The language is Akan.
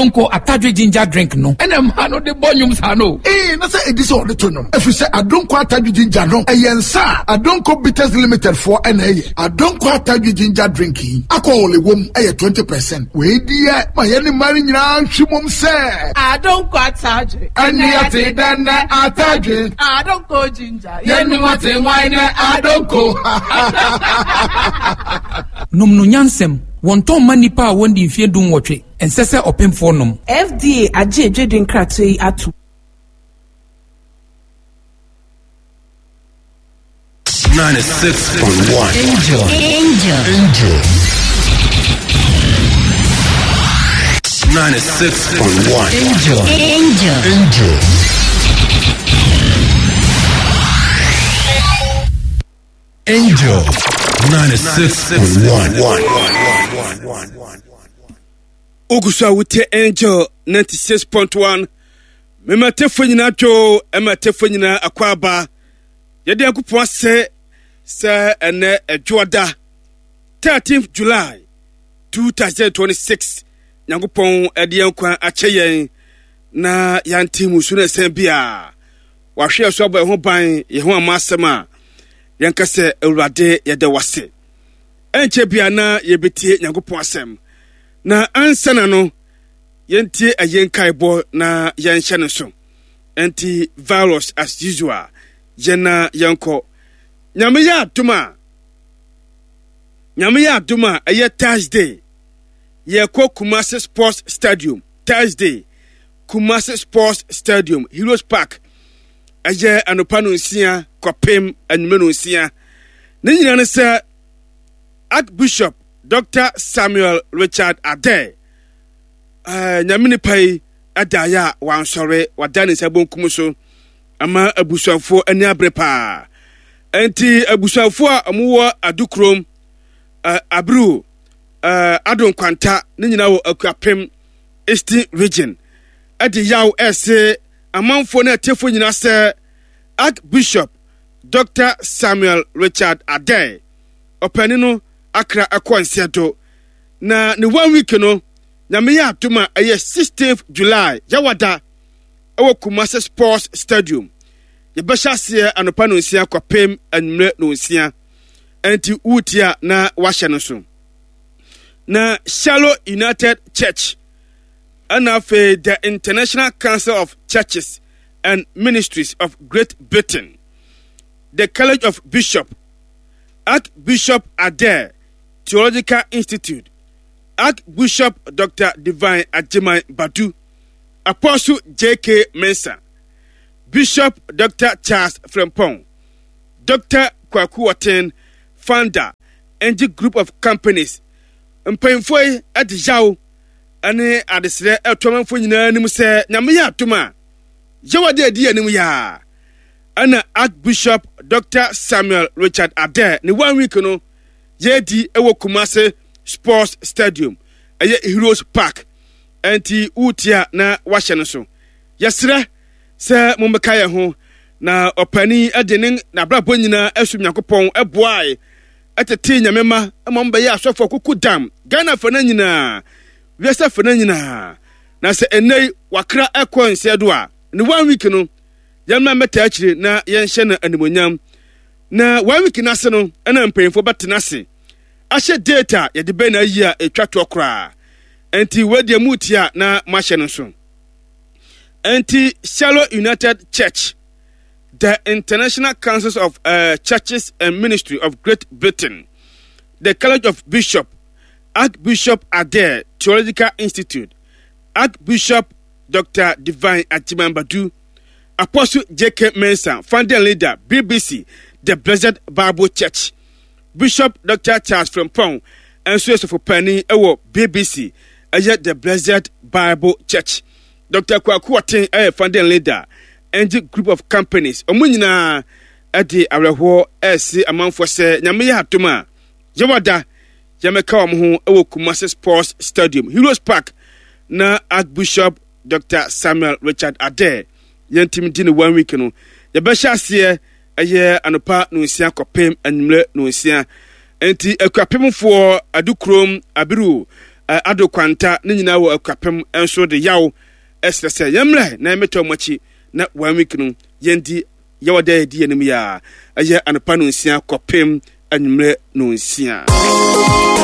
adonko atadwe ginger drink no ena ma no de bonyum sa no na say edisi on the to no if you say adonko atadwe ginger no eyensa adonko bitters limited for na adonko atadwe ginger drink akọ wom 20% we die ma ye ni mari nyina hwimom se adonko atadwe eni ate dan atadwe adonko ginger ye ni wate wine adonko nom no nyansem wonton manipa a wondi mfie dum wotwe ensese opemfo nom FDA agye edwedin kratoi atu 96.1 Angel 96.1 Angel 96.1 Ogusa wute Angel 96.1 Mema tefonyina jo ema tefonyina akwaba yede akupon se ene ejoda 13th July 2026 nyakupon ede kwa acheyen na yantimu sune sembia wahwe so abo ho ban ye ho amasema yankase ewurade yede wase enche bia na yebetie nyakupon asem na ansana no yentie ayenkaebo na yenhye ne so anti virus as usual yena yanko nyame ya aduma aye Thursday ye ko Kumasi Sports Stadium Thursday Kumasi Sports Stadium Heroes Park aye anopa no nsia kopem anime no nsia ne nyina ne se Archbishop Dr. Samuel Richard Ade nyame ne pai adaya wansore wadane sabonkum so ama abusuafo ani abrepa enti abusuafo a amuwo adukrom abru adon kwanta ne nyina wo akuapem Eastern region adi yaw ese amanfo na tefo nyina se Archbishop Dr. Samuel Richard Ade opani no akra akwansedo na ne 1 week no nyame ya atuma aye 16th July yawada ewo Kumasi Sports Stadium yebashase anopa no nsia kwapem anmre no nsia anti utia na wahye no so na Shallow United Church anafe the International Council of Churches and Ministries of Great Britain, the College of Bishop, Archbishop Adair Theological Institute, Archbishop Dr. Divine Ajiman Badu, Apostle J.K. Mensah, Bishop Dr. Charles Frempong, Dr. Kwaku Waten, founder, NG Group of Companies, Mpemfoy Adijao, ane adesre etomanfo nyina nim se nyame ya atoma yewade di anim ya ana Archbishop Dr. Samuel Richard Ade ne 1 week no yedi ewo Kumasi Sports Stadium eye Heroes Park anti utia na wahye no so yesre se mommeka ye ho na opani adenin na brabo nyina asum yakopon eboae atete nyamema amomba ye asofo kuku dam Ghana fana nyina wiasa fana nyina na se enei wakra ekonse do a ne 1 week no yamma meta akire na yenhye na animonyam na 1 week na se no na mpemfo betena se ahye data ye de be na yi a etwato kra enti wadie mutia na mahye no so enti Shallow United Church, the International Councils of Churches and Ministry of Great Britain, the College of Bishop, Archbishop Adair Theological Institute, Archbishop Dr. Divine Ajiman Badu, Apostle J.K. Mensah, founder and leader, BBC, the Blessed Bible Church, Bishop Dr. Charles Frempong, and Source of Penny, BBC, the Blessed Bible Church, Dr. Kwaku Waten, founder and leader, NG Group of Companies, Omunina, Adi Areho, S. Amanfo se, Nyame Hatuma, Yawada, Yameka Omu, Ewo Kumasi Sports Stadium, Heroes Park, na Archbishop Dr. Samuel Richard Ade, Yentim Dini 1 week no, Yabasha se, aye anopa no nsia kopem anmre no nsia enti akwapem for adukrom abiru ado kwanta ne nyina wo akwapem enso de yaw esese yemre na emeto machi na 1 week no yendi yawada edi enim ya aye anapa no nsia kopem anwumre no nsia